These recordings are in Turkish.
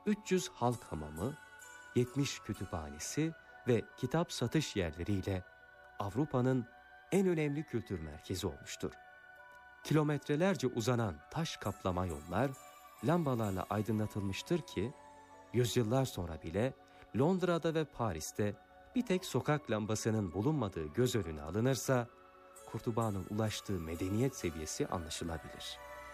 300 halk hamamı, 70 kütüphanesi ve kitap satış yerleriyle Avrupa'nın en önemli kültür merkezi olmuştur. Kilometrelerce uzanan taş kaplama yollar lambalarla aydınlatılmıştır ki, yüzyıllar sonra bile Londra'da ve Paris'te bir tek sokak lambasının bulunmadığı göz önüne alınırsa, Kurtuba'nın ulaştığı medeniyet seviyesi anlaşılabilir.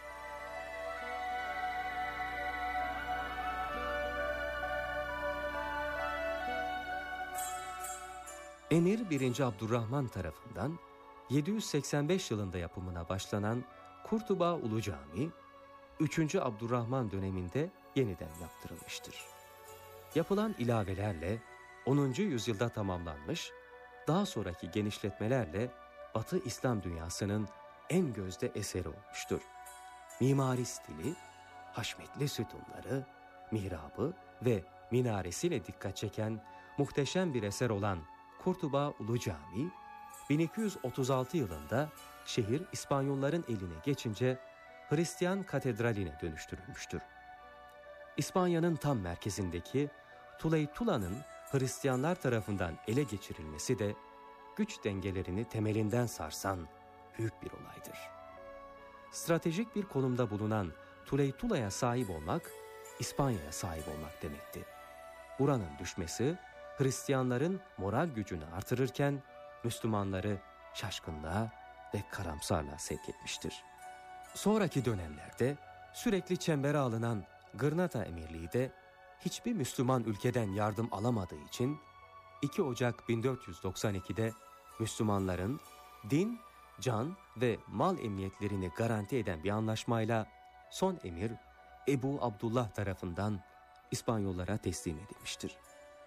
Emir 1. Abdurrahman tarafından 785 yılında yapımına başlanan Kurtuba Ulu Cami, 3. Abdurrahman döneminde yeniden yaptırılmıştır. Yapılan ilavelerle 10. yüzyılda tamamlanmış, daha sonraki genişletmelerle Batı İslam dünyasının en gözde eseri olmuştur. Mimari stili, haşmetli sütunları, mihrabı ve minaresiyle dikkat çeken muhteşem bir eser olan Kurtuba Ulu Cami, 1236 yılında şehir İspanyolların eline geçince Hristiyan katedraline dönüştürülmüştür. İspanya'nın tam merkezindeki Tuleytula'nın Hristiyanlar tarafından ele geçirilmesi de güç dengelerini temelinden sarsan büyük bir olaydır. Stratejik bir konumda bulunan Tuleytula'ya sahip olmak, İspanya'ya sahip olmak demekti. Buranın düşmesi, Hristiyanların moral gücünü artırırken, Müslümanları şaşkınlığa ve karamsarlığa sevk etmiştir. Sonraki dönemlerde sürekli çembere alınan Gırnata Emirliği de hiçbir Müslüman ülkeden yardım alamadığı için 2 Ocak 1492'de Müslümanların din, can ve mal emniyetlerini garanti eden bir anlaşmayla son emir Ebu Abdullah tarafından İspanyollara teslim edilmiştir.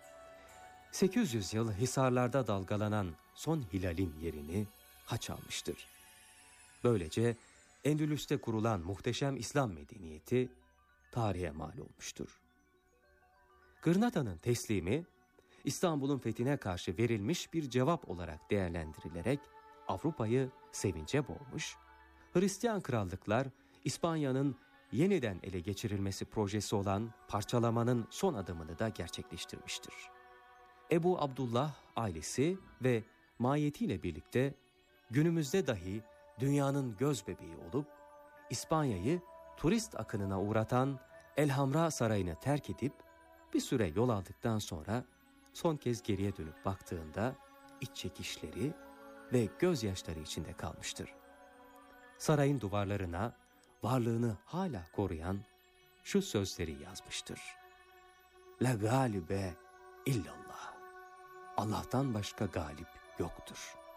800 yıl Hisarlarda dalgalanan son hilalin yerini Haç almıştır. Böylece Endülüs'te kurulan muhteşem İslam medeniyeti tarihe mal olmuştur. Gırnata'nın teslimi, İstanbul'un fethine karşı verilmiş bir cevap olarak değerlendirilerek Avrupa'yı sevince boğmuş, Hristiyan krallıklar İspanya'nın yeniden ele geçirilmesi projesi olan parçalamanın son adımını da gerçekleştirmiştir. Ebu Abdullah ailesi ve mahiyetiyle birlikte günümüzde dahi dünyanın gözbebeği olup İspanya'yı turist akınına uğratan Elhamra Sarayı'nı terk edip bir süre yol aldıktan sonra son kez geriye dönüp baktığında iç çekişleri ve gözyaşları içinde kalmıştır. Sarayın duvarlarına varlığını hala koruyan şu sözleri yazmıştır. La galibe illallah. Allah'tan başka galip yoktur.